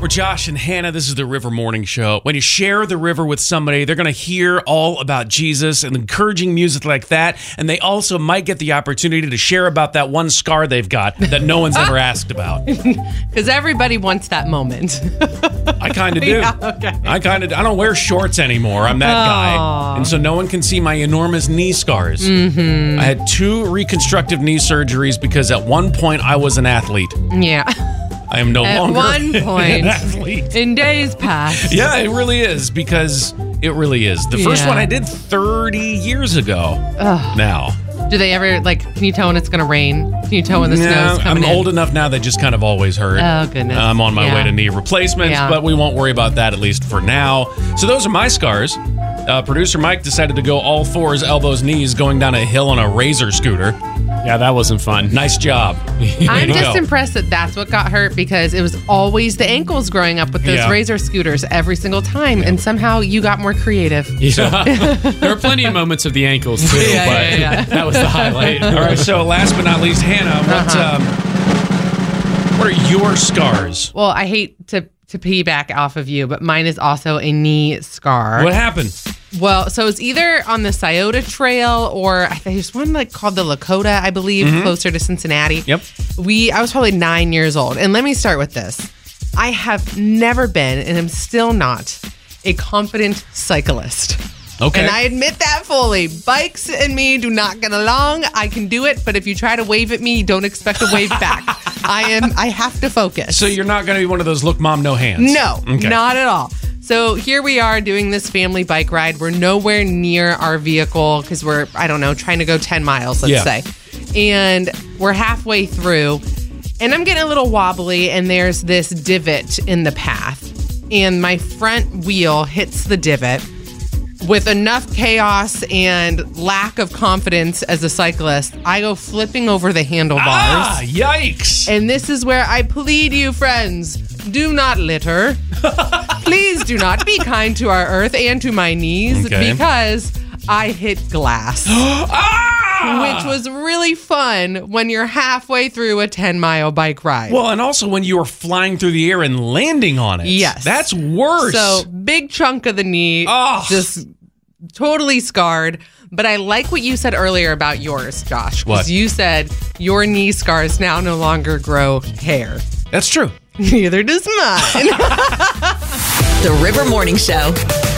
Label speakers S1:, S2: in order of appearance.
S1: We're Josh and Hannah. This is the River Morning Show. When you share the river with somebody, they're going to hear all about Jesus and encouraging music like that. And they also might get the opportunity to share about that one scar they've got that no one's ever asked about.
S2: Because everybody wants that moment.
S1: I kind of do.
S2: Yeah, okay.
S1: I don't wear shorts anymore. I'm that guy. And so no one can see my enormous knee scars. Mm-hmm. I had 2 reconstructive knee surgeries because at one point I was an athlete.
S2: Yeah.
S1: I am no longer
S2: one point
S1: an athlete.
S2: In days past.
S1: Yeah, it really is, because it really is. The first one I did 30 years ago now.
S2: Do they ever, can you tell when it's going to rain? Can you tell when the snow's coming
S1: I'm old enough now that just kind of always hurt.
S2: Oh, goodness.
S1: I'm on my way to knee replacements, but we won't worry about that, at least for now. So those are my scars. Producer Mike decided to go all fours, elbows, knees, going down a hill on a Razor scooter.
S3: Yeah, that wasn't fun.
S1: Nice job.
S2: I'm just impressed that that's what got hurt, because it was always the ankles growing up with those Razor scooters every single time, and somehow you got more creative.
S3: Yeah. There were plenty of moments of the ankles, too, but that was the highlight.
S1: All right, so last but not least, Hannah, what are your scars?
S2: Well, I hate to piggyback off of you, but mine is also a knee scar.
S1: What happened?
S2: Well, so it's either on the Scioto Trail, or there's one called the Lakota, I believe, closer to Cincinnati.
S1: Yep.
S2: I was probably 9 years old. And let me start with this. I have never been, and am still not, a confident cyclist.
S1: Okay.
S2: And I admit that fully. Bikes and me do not get along. I can do it, but if you try to wave at me, don't expect a wave back. I have to focus.
S1: So you're not going to be one of those look mom, no hands?
S2: No, not at all. So here we are doing this family bike ride. We're nowhere near our vehicle because we're, trying to go 10 miles, let's say. And we're halfway through, and I'm getting a little wobbly, and there's this divot in the path. And my front wheel hits the divot. With enough chaos and lack of confidence as a cyclist, I go flipping over the handlebars.
S1: Yikes.
S2: And this is where I plead you, friends, do not litter. Please do not. Be kind to our earth and to my knees, because I hit glass. Which was really fun when you're halfway through a 10-mile bike ride.
S1: Well, and also when you are flying through the air and landing on it.
S2: Yes.
S1: That's worse.
S2: So, big chunk of the knee, just totally scarred. But I like what you said earlier about yours, Josh.
S1: What?
S2: Because you said your knee scars now no longer grow hair.
S1: That's true.
S2: Neither does mine.
S4: The River Morning Show.